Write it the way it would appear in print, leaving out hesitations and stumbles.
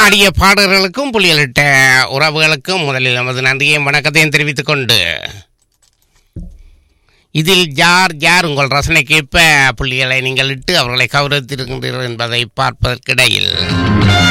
பாடிய பாடகர்களுக்கும் புள்ளிகளிட்ட உறவுகளுக்கும் முதலில் நமது நன்றியையும் வணக்கத்தையும் தெரிவித்துக் கொண்டு இதில் யார் யார் உங்கள் ரசனைக்கேற்ப புள்ளிகளை நீங்கள் இட்டு அவர்களை கௌரவித்திருக்கின்றீர்கள் என்பதை பார்ப்பதற்கிடையில்